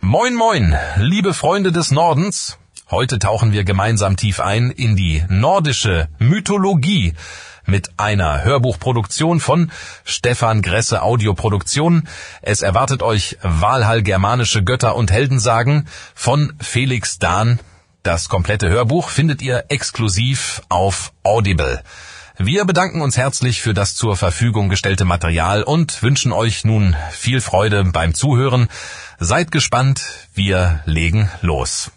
Moin moin, liebe Freunde des Nordens. Heute tauchen wir gemeinsam tief ein in die nordische Mythologie mit einer Hörbuchproduktion von Stefan Gresse Audioproduktion. Es erwartet euch Valhall germanische Götter und Heldensagen von Felix Dahn. Das komplette Hörbuch findet ihr exklusiv auf Audible. Wir bedanken uns herzlich für das zur Verfügung gestellte Material und wünschen euch nun viel Freude beim Zuhören. Seid gespannt, wir legen los.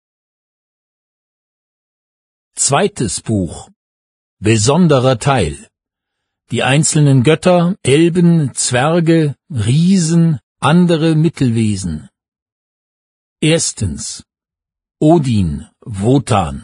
Zweites Buch. Besonderer Teil. Die einzelnen Götter, Elben, Zwerge, Riesen, andere Mittelwesen. Erstens. Odin, Wotan.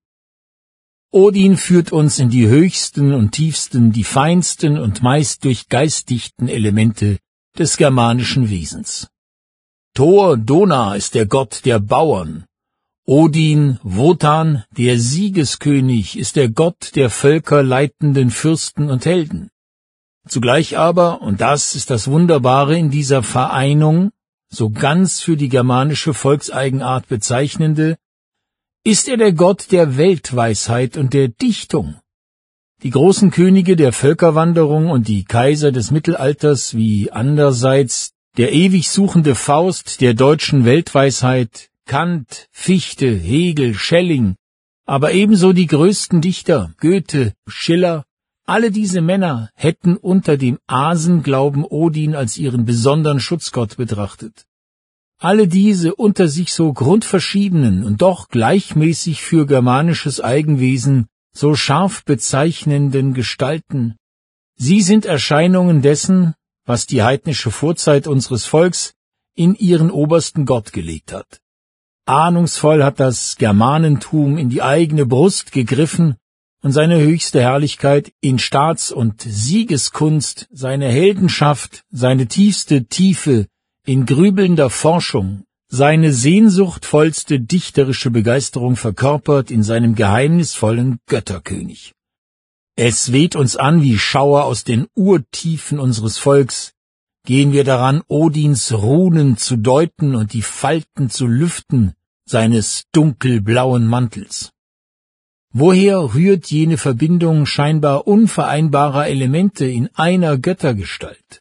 Odin führt uns in die höchsten und tiefsten, die feinsten und meist durchgeistigten Elemente des germanischen Wesens. Thor, Dona, ist der Gott der Bauern. Odin, Wotan, der Siegeskönig, ist der Gott der völkerleitenden Fürsten und Helden. Zugleich aber, und das ist das Wunderbare in dieser Vereinung, so ganz für die germanische Volkseigenart bezeichnende, ist er der Gott der Weltweisheit und der Dichtung. Die großen Könige der Völkerwanderung und die Kaiser des Mittelalters, wie andererseits der ewig suchende Faust der deutschen Weltweisheit, Kant, Fichte, Hegel, Schelling, aber ebenso die größten Dichter, Goethe, Schiller, alle diese Männer hätten unter dem Asenglauben Odin als ihren besonderen Schutzgott betrachtet. Alle diese unter sich so grundverschiedenen und doch gleichmäßig für germanisches Eigenwesen so scharf bezeichnenden Gestalten, sie sind Erscheinungen dessen, was die heidnische Vorzeit unseres Volks in ihren obersten Gott gelegt hat. Ahnungsvoll hat das Germanentum in die eigene Brust gegriffen und seine höchste Herrlichkeit in Staats- und Siegeskunst, seine Heldenschaft, seine tiefste Tiefe in grübelnder Forschung, seine sehnsuchtvollste dichterische Begeisterung verkörpert in seinem geheimnisvollen Götterkönig. Es weht uns an wie Schauer aus den Urtiefen unseres Volks, gehen wir daran, Odins Runen zu deuten und die Falten zu lüften seines dunkelblauen Mantels. Woher rührt jene Verbindung scheinbar unvereinbarer Elemente in einer Göttergestalt?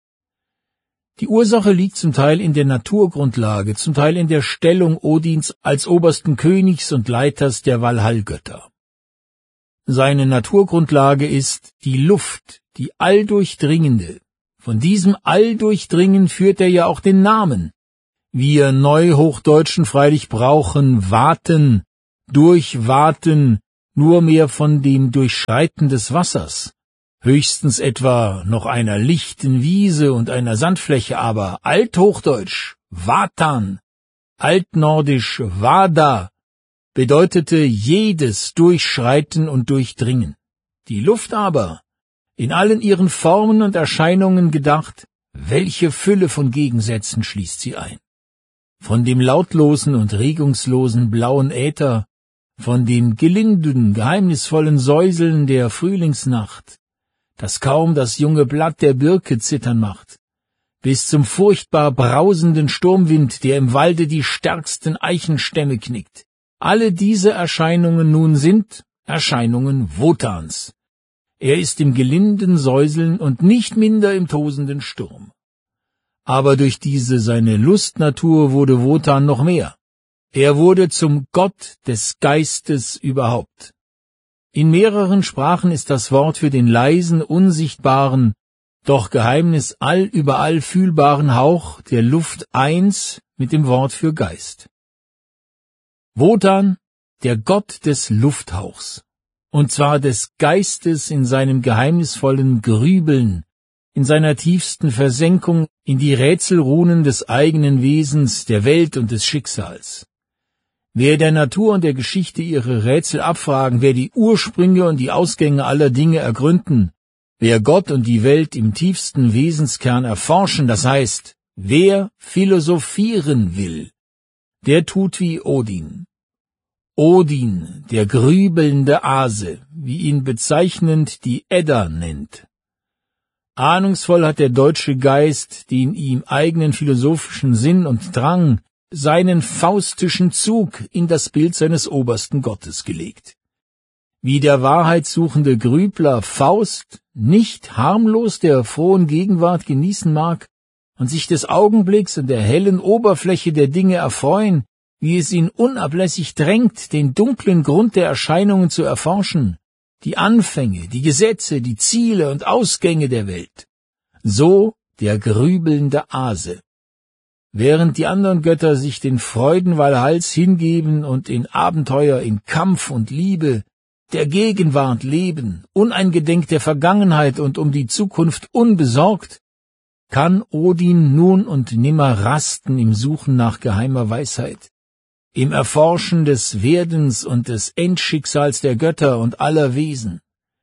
Die Ursache liegt zum Teil in der Naturgrundlage, zum Teil in der Stellung Odins als obersten Königs und Leiters der Valhall-Götter. Seine Naturgrundlage ist die Luft, die alldurchdringende. Von diesem Alldurchdringen führt er ja auch den Namen. Wir Neuhochdeutschen freilich brauchen Waten, durchwaten, nur mehr von dem Durchschreiten des Wassers. Höchstens etwa noch einer lichten Wiese und einer Sandfläche, aber althochdeutsch, Vatan, altnordisch Vada, bedeutete jedes Durchschreiten und Durchdringen. Die Luft aber, in allen ihren Formen und Erscheinungen gedacht, welche Fülle von Gegensätzen schließt sie ein. Von dem lautlosen und regungslosen blauen Äther, von dem gelinden, geheimnisvollen Säuseln der Frühlingsnacht, das kaum das junge Blatt der Birke zittern macht, bis zum furchtbar brausenden Sturmwind, der im Walde die stärksten Eichenstämme knickt. Alle diese Erscheinungen nun sind Erscheinungen Wotans. Er ist im gelinden Säuseln und nicht minder im tosenden Sturm. Aber durch diese seine Lustnatur wurde Wotan noch mehr. Er wurde zum Gott des Geistes überhaupt. In mehreren Sprachen ist das Wort für den leisen, unsichtbaren, doch Geheimnis allüberall fühlbaren Hauch der Luft eins mit dem Wort für Geist. Wotan, der Gott des Lufthauchs, und zwar des Geistes in seinem geheimnisvollen Grübeln, in seiner tiefsten Versenkung in die Rätselrunen des eigenen Wesens, der Welt und des Schicksals. Wer der Natur und der Geschichte ihre Rätsel abfragen, wer die Ursprünge und die Ausgänge aller Dinge ergründen, wer Gott und die Welt im tiefsten Wesenskern erforschen, das heißt, wer philosophieren will, der tut wie Odin. Odin, der grübelnde Ase, wie ihn bezeichnend die Edda nennt. Ahnungsvoll hat der deutsche Geist den ihm eigenen philosophischen Sinn und Drang, seinen faustischen Zug in das Bild seines obersten Gottes gelegt. Wie der wahrheitssuchende Grübler Faust nicht harmlos der frohen Gegenwart genießen mag und sich des Augenblicks und der hellen Oberfläche der Dinge erfreuen, wie es ihn unablässig drängt, den dunklen Grund der Erscheinungen zu erforschen, die Anfänge, die Gesetze, die Ziele und Ausgänge der Welt. So der grübelnde Ase. Während die anderen Götter sich den Freuden Walhalls hingeben und in Abenteuer, in Kampf und Liebe der Gegenwart leben, uneingedenk der Vergangenheit und um die Zukunft unbesorgt, kann Odin nun und nimmer rasten im Suchen nach geheimer Weisheit, im Erforschen des Werdens und des Endschicksals der Götter und aller Wesen.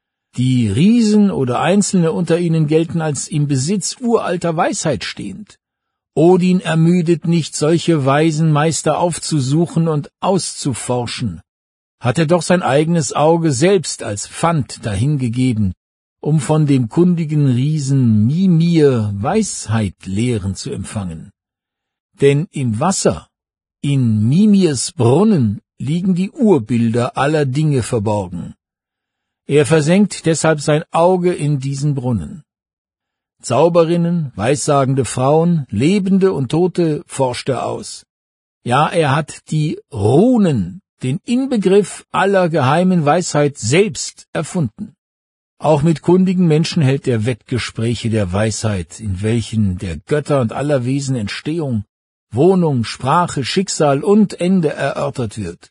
Die Riesen oder Einzelne unter ihnen gelten als im Besitz uralter Weisheit stehend. Odin ermüdet nicht, solche weisen Meister aufzusuchen und auszuforschen, hat er doch sein eigenes Auge selbst als Pfand dahingegeben, um von dem kundigen Riesen Mimir Weisheitlehren zu empfangen. Denn im Wasser, in Mimirs Brunnen, liegen die Urbilder aller Dinge verborgen. Er versenkt deshalb sein Auge in diesen Brunnen. Zauberinnen, weissagende Frauen, Lebende und Tote forscht er aus. Ja, er hat die Runen, den Inbegriff aller geheimen Weisheit, selbst erfunden. Auch mit kundigen Menschen hält er Wettgespräche der Weisheit, in welchen der Götter und aller Wesen Entstehung, Wohnung, Sprache, Schicksal und Ende erörtert wird.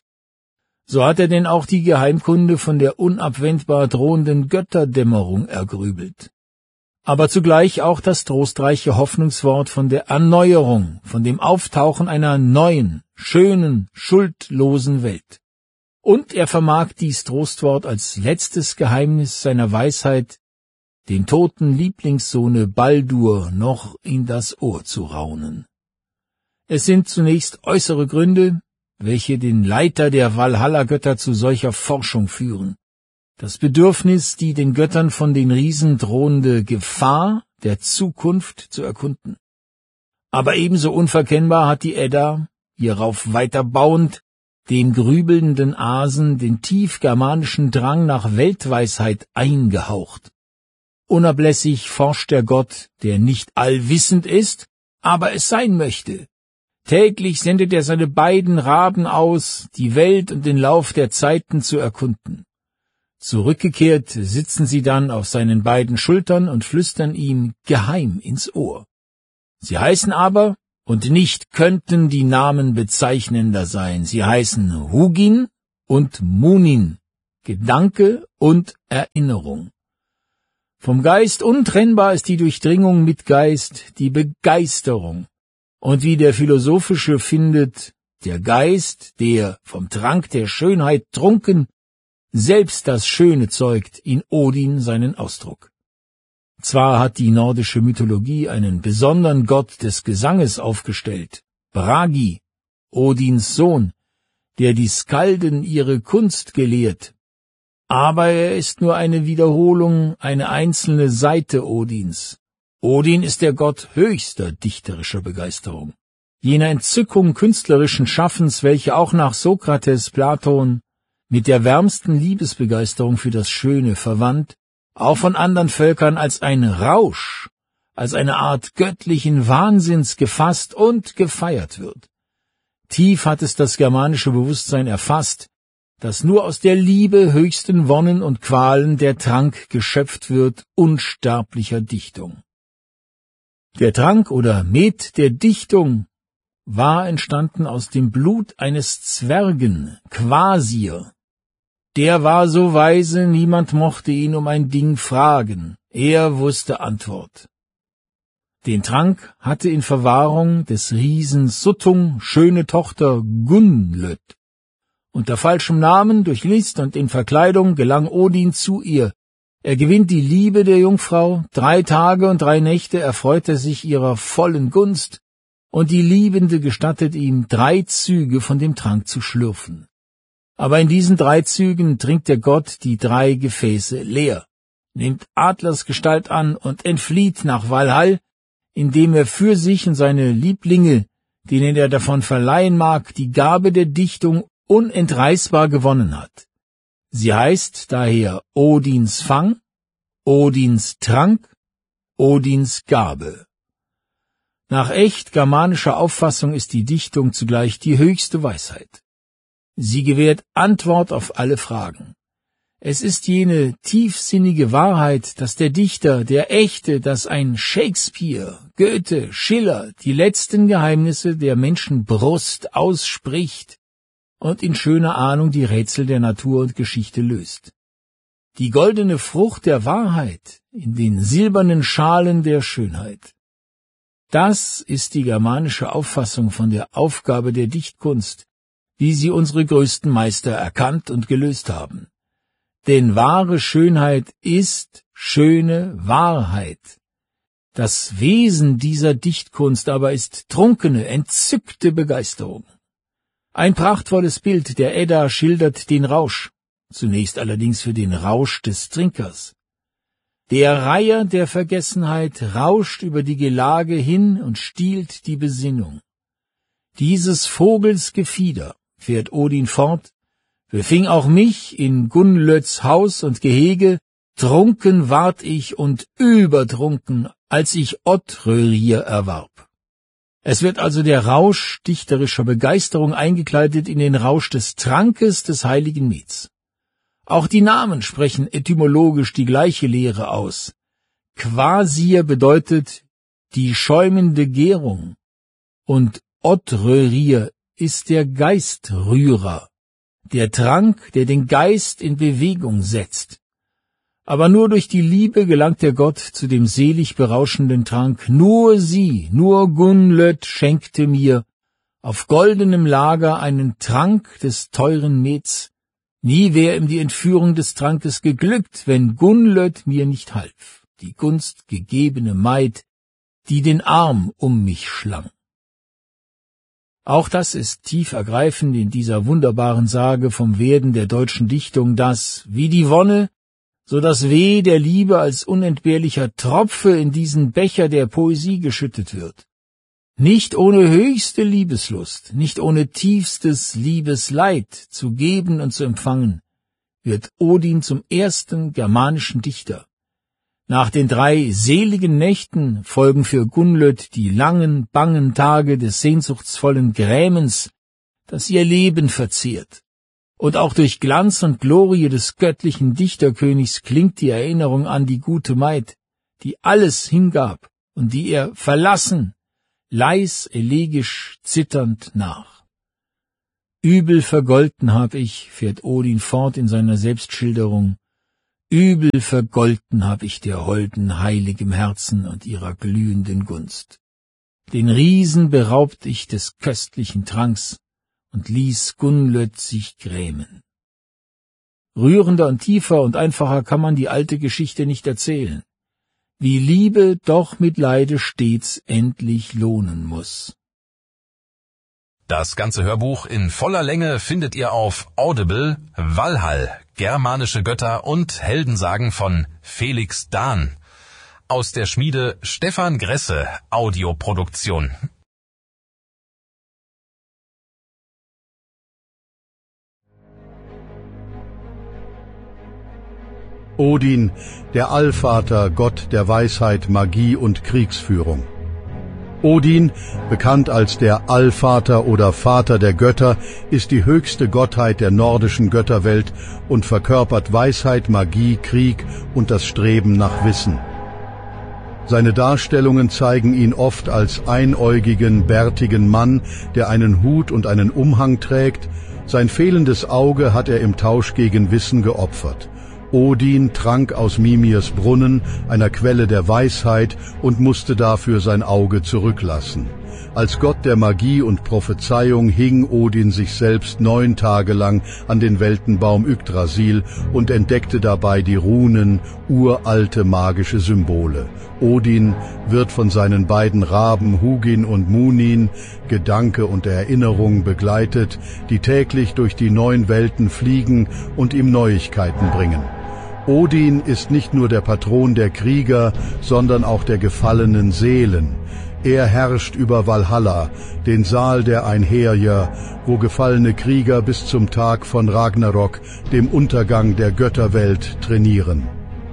So hat er denn auch die Geheimkunde von der unabwendbar drohenden Götterdämmerung ergrübelt. Aber zugleich auch das trostreiche Hoffnungswort von der Erneuerung, von dem Auftauchen einer neuen, schönen, schuldlosen Welt. Und er vermag dies Trostwort als letztes Geheimnis seiner Weisheit, dem toten Lieblingssohne Baldur noch in das Ohr zu raunen. Es sind zunächst äußere Gründe, welche den Leiter der Walhalla-Götter zu solcher Forschung führen. Das Bedürfnis, die den Göttern von den Riesen drohende Gefahr der Zukunft zu erkunden. Aber ebenso unverkennbar hat die Edda, hierauf weiter bauend, dem grübelnden Asen den tiefgermanischen Drang nach Weltweisheit eingehaucht. Unablässig forscht der Gott, der nicht allwissend ist, aber es sein möchte. Täglich sendet er seine beiden Raben aus, die Welt und den Lauf der Zeiten zu erkunden. Zurückgekehrt sitzen sie dann auf seinen beiden Schultern und flüstern ihm geheim ins Ohr. Sie heißen aber, und nicht könnten die Namen bezeichnender sein, sie heißen Hugin und Munin, Gedanke und Erinnerung. Vom Geist untrennbar ist die Durchdringung mit Geist, die Begeisterung. Und wie der Philosophische findet, der Geist, der vom Trank der Schönheit trunken, selbst das Schöne zeugt, in Odin seinen Ausdruck. Zwar hat die nordische Mythologie einen besonderen Gott des Gesanges aufgestellt, Bragi, Odins Sohn, der die Skalden ihre Kunst gelehrt, aber er ist nur eine Wiederholung, eine einzelne Seite Odins. Odin ist der Gott höchster dichterischer Begeisterung, jener Entzückung künstlerischen Schaffens, welche auch nach Sokrates, Platon, mit der wärmsten Liebesbegeisterung für das Schöne verwandt, auch von anderen Völkern als ein Rausch, als eine Art göttlichen Wahnsinns gefasst und gefeiert wird. Tief hat es das germanische Bewusstsein erfasst, dass nur aus der Liebe höchsten Wonnen und Qualen der Trank geschöpft wird unsterblicher Dichtung. Der Trank oder Met der Dichtung war entstanden aus dem Blut eines Zwergen, Quasir. Der war so weise, niemand mochte ihn um ein Ding fragen, er wusste Antwort. Den Trank hatte in Verwahrung des Riesen Suttung schöne Tochter Gunnlöd. Unter falschem Namen, durch List und in Verkleidung gelang Odin zu ihr. Er gewinnt die Liebe der Jungfrau, 3 Tage und 3 Nächte erfreut er sich ihrer vollen Gunst, und die Liebende gestattet ihm, 3 Züge von dem Trank zu schlürfen. Aber in diesen 3 Zügen trinkt der Gott die 3 Gefäße leer. nimmt Adlersgestalt an und entflieht nach Valhall, indem er für sich und seine Lieblinge, denen er davon verleihen mag, die Gabe der Dichtung unentreißbar gewonnen hat. Sie heißt daher Odins Fang, Odins Trank, Odins Gabe. Nach echt germanischer Auffassung ist die Dichtung zugleich die höchste Weisheit. Sie gewährt Antwort auf alle Fragen. Es ist jene tiefsinnige Wahrheit, dass der Dichter, der Echte, dass ein Shakespeare, Goethe, Schiller die letzten Geheimnisse der Menschenbrust ausspricht und in schöner Ahnung die Rätsel der Natur und Geschichte löst. Die goldene Frucht der Wahrheit in den silbernen Schalen der Schönheit. Das ist die germanische Auffassung von der Aufgabe der Dichtkunst, wie sie unsere größten Meister erkannt und gelöst haben. Denn wahre Schönheit ist schöne Wahrheit. Das Wesen dieser Dichtkunst aber ist trunkene, entzückte Begeisterung. Ein prachtvolles Bild der Edda schildert den Rausch, zunächst allerdings für den Rausch des Trinkers. Der Reiher der Vergessenheit rauscht über die Gelage hin und stiehlt die Besinnung. Dieses Vogels Gefieder, fährt Odin fort, befing auch mich in Gunnlöds Haus und Gehege, trunken ward ich und übertrunken, als ich Ottrörir erwarb. Es wird also der Rausch dichterischer Begeisterung eingekleidet in den Rausch des Trankes des heiligen Mets. Auch die Namen sprechen etymologisch die gleiche Lehre aus. Quasir bedeutet die schäumende Gärung und Ottrörir ist der Geistrührer, der Trank, der den Geist in Bewegung setzt. Aber nur durch die Liebe gelangt der Gott zu dem selig berauschenden Trank. Nur sie, nur Gunnlöd schenkte mir auf goldenem Lager einen Trank des teuren Mets. Nie wär ihm die Entführung des Trankes geglückt, wenn Gunnlöd mir nicht half, die Gunst gegebene Maid, die den Arm um mich schlang. Auch das ist tief ergreifend in dieser wunderbaren Sage vom Werden der deutschen Dichtung, dass, wie die Wonne, so das Weh der Liebe als unentbehrlicher Tropfe in diesen Becher der Poesie geschüttet wird. Nicht ohne höchste Liebeslust, nicht ohne tiefstes Liebesleid zu geben und zu empfangen, wird Odin zum ersten germanischen Dichter. Nach den 3 seligen Nächten folgen für Gunnlöd die langen, bangen Tage des sehnsuchtsvollen Grämens, das ihr Leben verzehrt. Und auch durch Glanz und Glorie des göttlichen Dichterkönigs klingt die Erinnerung an die gute Maid, die alles hingab und die er verlassen, leis, elegisch, zitternd nach. Übel vergolten hab ich, fährt Odin fort in seiner Selbstschilderung, übel vergolten hab ich der Holden heiligem Herzen und ihrer glühenden Gunst. Den Riesen beraubt ich des köstlichen Tranks und ließ Gunnlöd sich grämen. Rührender und tiefer und einfacher kann man die alte Geschichte nicht erzählen. Wie Liebe doch mit Leide stets endlich lohnen muss. Das ganze Hörbuch in voller Länge findet ihr auf Audible. Valhall, germanische Götter und Heldensagen von Felix Dahn. Aus der Schmiede Stefan Gresse, Audioproduktion. Odin, der Allvater, Gott der Weisheit, Magie und Kriegsführung. Odin, bekannt als der Allvater oder Vater der Götter, ist die höchste Gottheit der nordischen Götterwelt und verkörpert Weisheit, Magie, Krieg und das Streben nach Wissen. Seine Darstellungen zeigen ihn oft als einäugigen, bärtigen Mann, der einen Hut und einen Umhang trägt. Sein fehlendes Auge hat er im Tausch gegen Wissen geopfert. Odin trank aus Mimirs Brunnen, einer Quelle der Weisheit, und musste dafür sein Auge zurücklassen. Als Gott der Magie und Prophezeiung hing Odin sich selbst 9 Tage lang an den Weltenbaum Yggdrasil und entdeckte dabei die Runen, uralte magische Symbole. Odin wird von seinen beiden Raben Hugin und Munin, Gedanke und Erinnerung, begleitet, die täglich durch die 9 Welten fliegen und ihm Neuigkeiten bringen. Odin ist nicht nur der Patron der Krieger, sondern auch der gefallenen Seelen. Er herrscht über Valhalla, den Saal der Einherjer, wo gefallene Krieger bis zum Tag von Ragnarok, dem Untergang der Götterwelt, trainieren.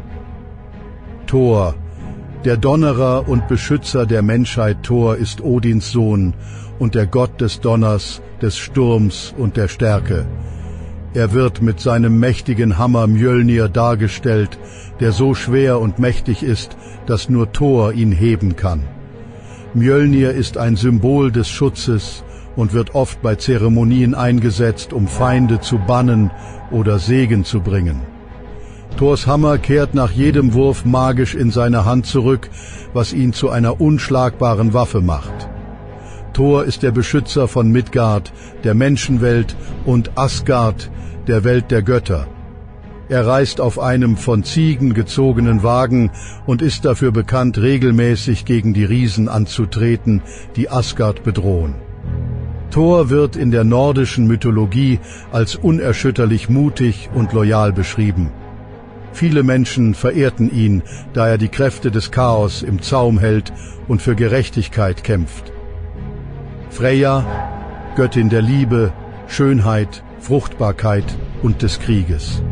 Thor, der Donnerer und Beschützer der Menschheit Thor, ist Odins Sohn und der Gott des Donners, des Sturms und der Stärke. Er wird mit seinem mächtigen Hammer Mjölnir dargestellt, der so schwer und mächtig ist, dass nur Thor ihn heben kann. Mjölnir ist ein Symbol des Schutzes und wird oft bei Zeremonien eingesetzt, um Feinde zu bannen oder Segen zu bringen. Thors Hammer kehrt nach jedem Wurf magisch in seine Hand zurück, was ihn zu einer unschlagbaren Waffe macht. Thor ist der Beschützer von Midgard, der Menschenwelt, und Asgard, der Welt der Götter. Er reist auf einem von Ziegen gezogenen Wagen und ist dafür bekannt, regelmäßig gegen die Riesen anzutreten, die Asgard bedrohen. Thor wird in der nordischen Mythologie als unerschütterlich mutig und loyal beschrieben. Viele Menschen verehrten ihn, da er die Kräfte des Chaos im Zaum hält und für Gerechtigkeit kämpft. Freyja, Göttin der Liebe, Schönheit, Fruchtbarkeit und des Krieges.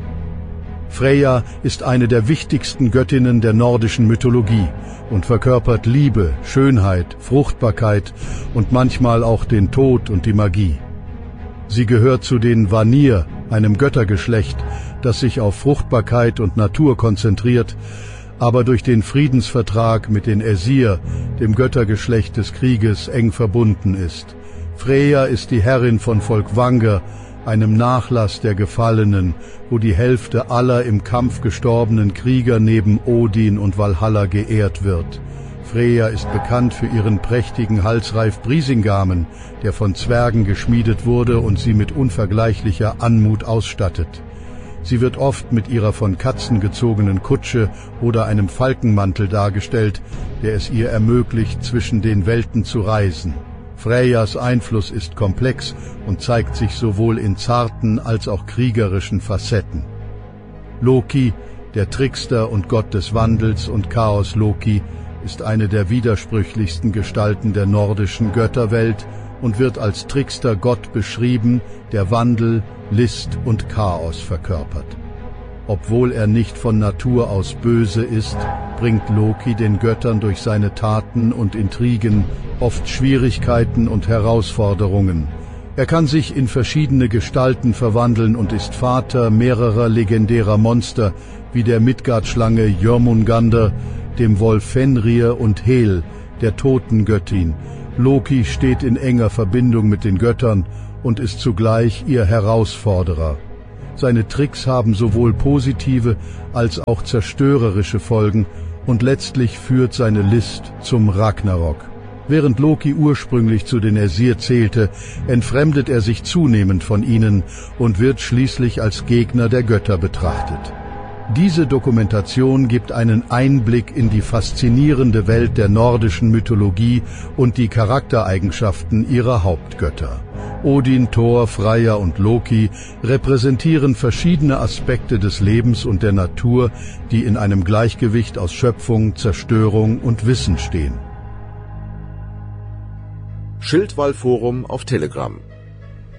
Freyja ist eine der wichtigsten Göttinnen der nordischen Mythologie und verkörpert Liebe, Schönheit, Fruchtbarkeit und manchmal auch den Tod und die Magie. Sie gehört zu den Vanir, einem Göttergeschlecht, das sich auf Fruchtbarkeit und Natur konzentriert, aber durch den Friedensvertrag mit den Äsir, dem Göttergeschlecht des Krieges, eng verbunden ist. Freyja ist die Herrin von Folkvanger, einem Nachlass der Gefallenen, wo die Hälfte aller im Kampf gestorbenen Krieger neben Odin und Valhalla geehrt wird. Freyja ist bekannt für ihren prächtigen Halsreif Brisingamen, der von Zwergen geschmiedet wurde und sie mit unvergleichlicher Anmut ausstattet. Sie wird oft mit ihrer von Katzen gezogenen Kutsche oder einem Falkenmantel dargestellt, der es ihr ermöglicht, zwischen den Welten zu reisen. Freyjas Einfluss ist komplex und zeigt sich sowohl in zarten als auch kriegerischen Facetten. Loki, der Trickster und Gott des Wandels und Chaos Loki, ist eine der widersprüchlichsten Gestalten der nordischen Götterwelt und wird als Trickster-Gott beschrieben, der Wandel, List und Chaos verkörpert. Obwohl er nicht von Natur aus böse ist, bringt Loki den Göttern durch seine Taten und Intrigen oft Schwierigkeiten und Herausforderungen. Er kann sich in verschiedene Gestalten verwandeln und ist Vater mehrerer legendärer Monster, wie der Midgard-Schlange Jörmungandr, dem Wolf Fenrir und Hel, der Totengöttin. Loki steht in enger Verbindung mit den Göttern und ist zugleich ihr Herausforderer. Seine Tricks haben sowohl positive als auch zerstörerische Folgen und letztlich führt seine List zum Ragnarok. Während Loki ursprünglich zu den Äsir zählte, entfremdet er sich zunehmend von ihnen und wird schließlich als Gegner der Götter betrachtet. Diese Dokumentation gibt einen Einblick in die faszinierende Welt der nordischen Mythologie und die Charaktereigenschaften ihrer Hauptgötter. Odin, Thor, Freyja und Loki repräsentieren verschiedene Aspekte des Lebens und der Natur, die in einem Gleichgewicht aus Schöpfung, Zerstörung und Wissen stehen. Schildwall Forum auf Telegram